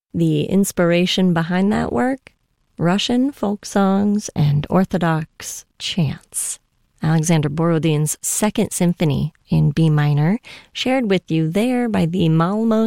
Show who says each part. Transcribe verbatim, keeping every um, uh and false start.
Speaker 1: The inspiration behind that work? Russian folk songs and Orthodox chants. Alexander Borodin's Second Symphony in B minor, shared with you there by the Malmo